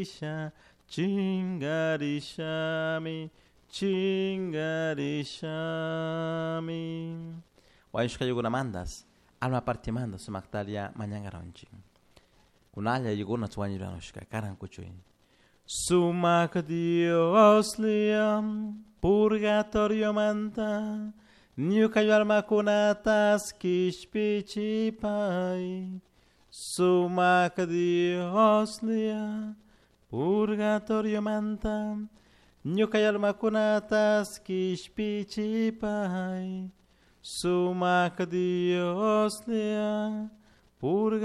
Chingarishami, chingarishami. Waishka yugunamandas, alma partimando su magtalia mañangaronchi. Kunalya yuguna tuanyuranushka, karan kuchuin. Sumak Dios liam, purgatorio manta, nyukayo alma kunatas kishpichipai. Sumak Dios liam, purgatorio manta, nyukayo alma kunatas kishpichipai. Sumak Dios liam, purgatorio